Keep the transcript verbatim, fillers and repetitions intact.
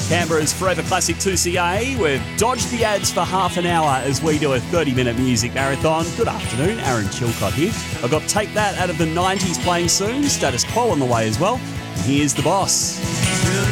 Canberra's Forever Classic two C A. We've dodged the ads for half an hour as we do a thirty-minute music marathon. Good afternoon, Aaron Chilcott here. I've got Take That out of the nineties playing soon, Status Quo on the way as well. And here's The Boss.